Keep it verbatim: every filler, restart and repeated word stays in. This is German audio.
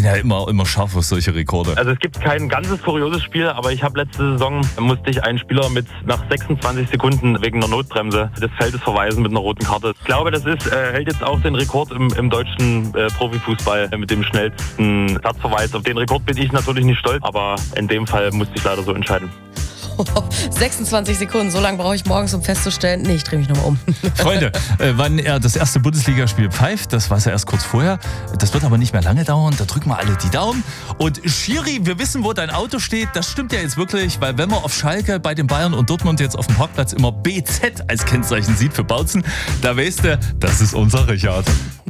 bin ja immer, immer scharf auf solche Rekorde. Also es gibt kein ganzes kurioses Spiel, aber ich habe letzte Saison, musste ich einen Spieler mit nach sechsundzwanzig Sekunden wegen einer Notbremse des Feldes verweisen mit einer roten Karte. Ich glaube, das ist, äh, hält jetzt auch den Rekord im, im deutschen äh, Profifußball äh, mit dem schnellsten Platzverweis. Auf den Rekord bin ich natürlich nicht stolz, aber in dem Fall musste ich leider so entscheiden. sechsundzwanzig Sekunden, so lange brauche ich morgens, um festzustellen, nee, ich drehe mich nochmal um. Freunde, äh, wann er das erste Bundesligaspiel pfeift, das weiß er erst kurz vorher. Das wird aber nicht mehr lange dauern, da drücken wir alle die Daumen. Und Schiri, wir wissen, wo dein Auto steht, das stimmt ja jetzt wirklich, weil wenn man auf Schalke bei den Bayern und Dortmund jetzt auf dem Parkplatz immer B Z als Kennzeichen sieht für Bautzen, da weißt du, das ist unser Richard.